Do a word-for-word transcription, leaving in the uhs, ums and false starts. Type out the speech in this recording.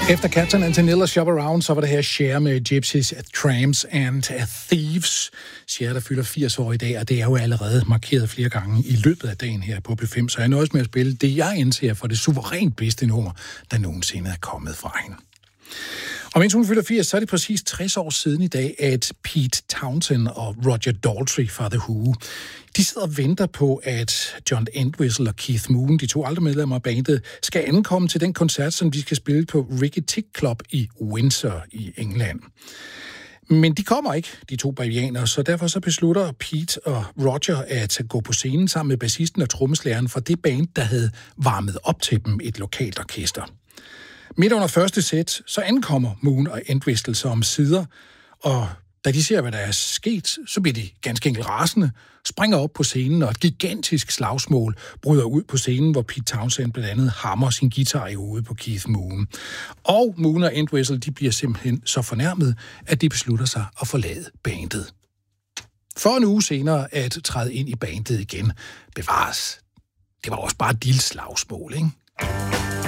Efter Captain Antonella Shop Around, så var det her Cher med Gypsies, Tramps and Thieves. Cher, der fylder firs år i dag, og det er jo allerede markeret flere gange i løbet af dagen her på P fem, så jeg nøjes med at spille det, jeg indser for det suverænt bedste nummer, der nogensinde er kommet fra hende. Og mens hun fylder firs, så er det præcis tres år siden i dag, at Pete Townshend og Roger Daltrey fra The Who, de sidder og venter på, at John Entwistle og Keith Moon, de to andre medlemmer af bandet, skal ankomme til den koncert, som de skal spille på Ricky Tick Club i Windsor i England. Men de kommer ikke, de to bavianer, så derfor så beslutter Pete og Roger at gå på scenen sammen med bassisten og trommeslageren fra det band, der havde varmet op til dem, et lokalt orkester. Midt under første sæt, så ankommer Moon og Entwistle så om sider, og da de ser, hvad der er sket, så bliver de ganske enkelt rasende, springer op på scenen, og et gigantisk slagsmål bryder ud på scenen, hvor Pete Townshend blandt andet hammer sin guitar i hovedet på Keith Moon. Og Moon og Entwistle, de bliver simpelthen så fornærmet, at de beslutter sig at forlade bandet. For en uge senere at træde ind i bandet igen. Bevares. Det var også bare et lille slagsmål, ikke?